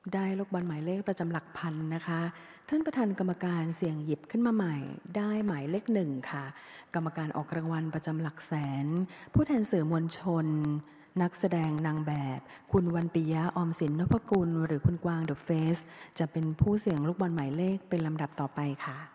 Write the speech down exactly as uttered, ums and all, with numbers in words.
ได้ลูกบอลหมายเลขประจำหลักพันนะคะท่านประธานกรรมการเสี่ยงหยิบขึ้นมาใหม่ได้หมายเลขหนึ่งค่ะกรรมการออกรางวัลประจำหลักแสนผู้แทนสื่อมวลชนนักแสดงนางแบบคุณวันปิยะออมสินนพกุลหรือคุณกวางเดอะเฟสจะเป็นผู้เสี่ยงลูกบอลหมายเลขเป็นลำดับต่อไปค่ะ